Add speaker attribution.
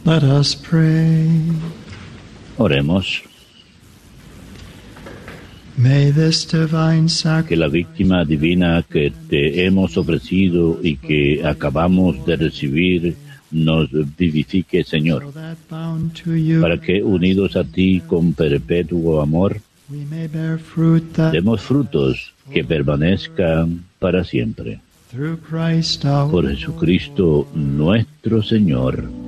Speaker 1: Let us pray.
Speaker 2: Oremos.
Speaker 1: May this divine
Speaker 2: Que la víctima divina que te hemos ofrecido y que acabamos de recibir nos vivifique, Señor, para que, unidos a ti con perpetuo amor, demos frutos que permanezcan para siempre. Por Jesucristo nuestro Señor.